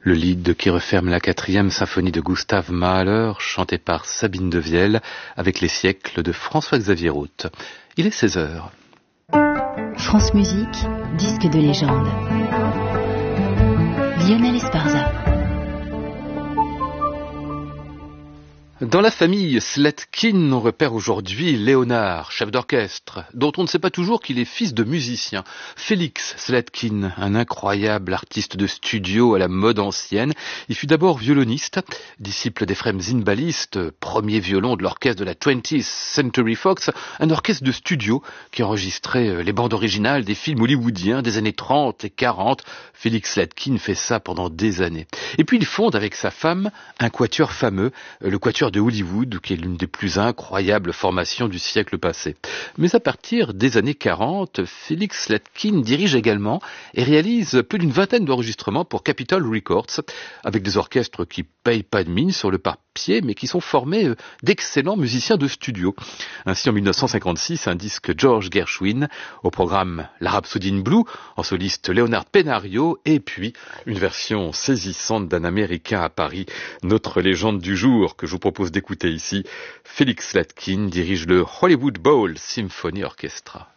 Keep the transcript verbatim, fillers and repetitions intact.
Le lied qui referme la quatrième symphonie de Gustav Mahler, chantée par Sabine Devielle, avec les siècles de François-Xavier Roth. Il est seize heures. France Musique, disque de légende. Lionel Esparza. Dans la famille Sletkin, on repère aujourd'hui Léonard, chef d'orchestre, dont on ne sait pas toujours qu'il est fils de musicien. Félix Sletkin, un incroyable artiste de studio à la mode ancienne. Il fut d'abord violoniste, disciple d'Ephrem Zimbalist, premier violon de l'orchestre de la twentieth Century Fox, un orchestre de studio qui enregistrait les bandes originales des films hollywoodiens des années trente et quarante. Félix Sletkin fait ça pendant des années. Et puis il fonde avec sa femme un quatuor fameux, le quatuor de Hollywood, qui est l'une des plus incroyables formations du siècle passé. Mais à partir des années quarante, Félix Sletkin dirige également et réalise plus d'une vingtaine d'enregistrements pour Capitol Records, avec des orchestres qui payent pas de mine sur le papier, mais qui sont formés d'excellents musiciens de studio. Ainsi, en mille neuf cent cinquante-six, un disque George Gershwin, au programme La Rhapsody in Blue, en soliste Leonard Penario, et puis une version saisissante d'un Américain à Paris, notre légende du jour, que je vous propose d'écouter ici. Félix Sletkin dirige le Hollywood Bowl Symphony Orchestra.